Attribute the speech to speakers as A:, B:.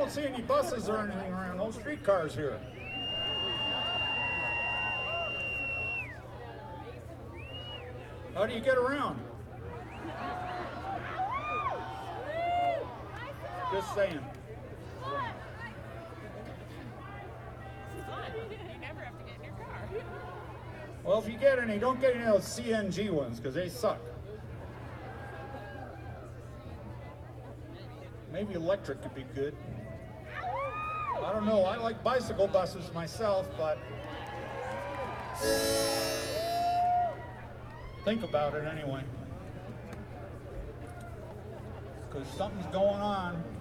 A: don't see any buses or anything around, no streetcars here. How do you get around? Just saying.
B: You never have to get in your car.
A: Well, if you get any, don't get any of those CNG ones, because they suck. Maybe electric could be good. I don't know, I like bicycle buses myself, but think about it anyway. Because something's going on.